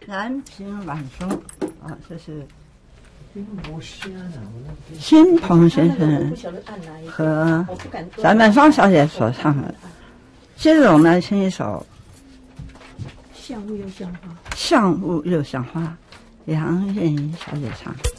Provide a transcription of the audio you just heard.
南屏晚松啊，这是新鹏先生和咱们方小姐所唱的。接着我们来听一首像雾又像花， 像雾又像花，杨燕妮小姐唱。